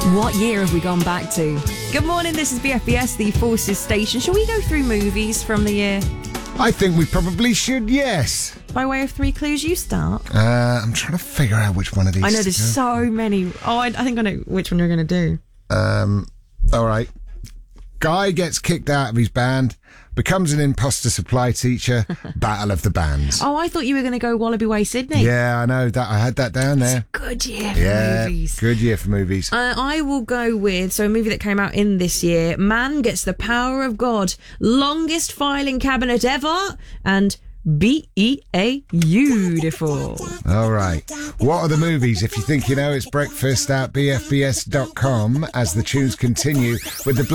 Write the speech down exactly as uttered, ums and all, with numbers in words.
What year have we gone back to? Good morning, this is B F B S, the Forces Station. Shall we go through movies from the year? I think we probably should, yes. By way of three clues, you start. Uh, I'm trying to figure out which one of these. I know there's to go. so many. Oh, I, I think I know which one you're going to do. Um, all right. Guy gets kicked out of his band, becomes an imposter supply teacher, Battle of the Bands. Oh, I thought you were going to go Wallaby Way, Sydney. Yeah, I know that. I had that down there. Good year for Yeah, movies. good year for movies. Uh, I will go with, so a movie that came out in this year, Man Gets the Power of God, longest filing cabinet ever, and B E A Beautiful. All right. What are the movies? If you think you know, it's breakfast at b f b s dot com as the tunes continue with the